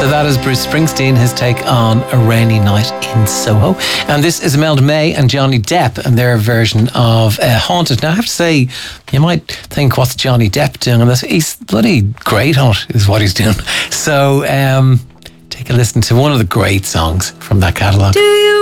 So that is Bruce Springsteen, his take on A Rainy Night in Soho. And this is Imelda May and Johnny Depp and their version of Haunted. Now, I have to say, you might think, what's Johnny Depp doing on this? He's bloody great on it, is what he's doing. So take a listen to one of the great songs from that catalogue.